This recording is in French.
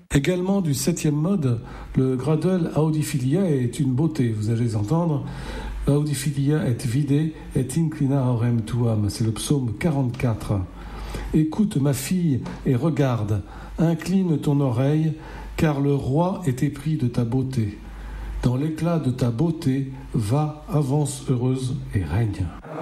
Également du 7e mode, le Gradle Audiphilia est une beauté. Vous allez entendre Audiphilia et vide et inclina orem tuam. C'est le psaume 44. Écoute ma fille et regarde, incline ton oreille, car le roi est épris de ta beauté. Dans l'éclat de ta beauté, va, avance heureuse et règne.